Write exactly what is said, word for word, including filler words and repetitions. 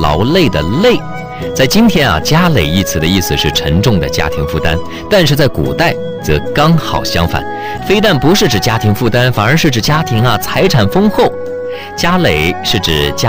劳累的累。在今天啊，家累一词的意思是沉重的家庭负担，但是在古代则刚好相反，非但不是指家庭负担，反而是指家庭啊财产丰厚。家累是指家